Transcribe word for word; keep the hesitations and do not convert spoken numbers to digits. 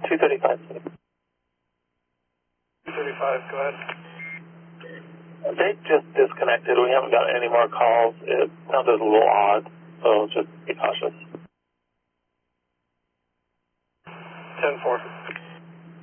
two thirty-five. two thirty-five, go ahead. They just disconnected. We haven't got any more calls. It sounded a little odd, so just be cautious. ten four.